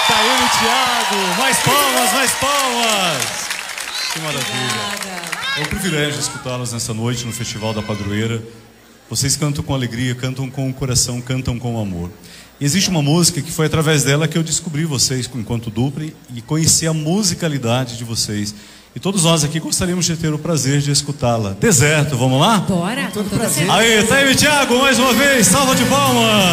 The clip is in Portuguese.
Taíne e Thiago, mais palmas, mais palmas. Que maravilha. Obrigada. É um privilégio escutá-los nessa noite no Festival da Padroeira. Vocês cantam com alegria, cantam com o coração, cantam com amor. E existe uma música que foi através dela que eu descobri vocês enquanto dupla e conheci a musicalidade de vocês. E todos nós aqui gostaríamos de ter o prazer de escutá-la. Deserto, vamos lá? Bora, com todo prazer. Aí, Taíne e Thiago, mais uma vez, salva de palmas.